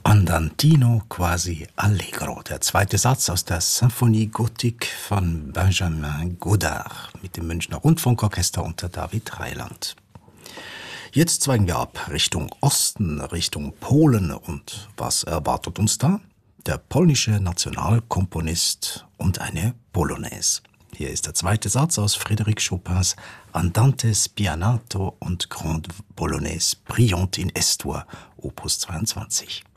Andantino quasi allegro, der zweite Satz aus der Symphonie Gothique von Benjamin Godard mit dem Münchner Rundfunkorchester unter David Reiland. Jetzt zweigen wir ab Richtung Osten, Richtung Polen. Und was erwartet uns da? Der polnische Nationalkomponist und eine Polonaise. Hier ist der zweite Satz aus Frédéric Chopins Andante Spianato und Grande Polonaise Brillante in Estur, Opus 22.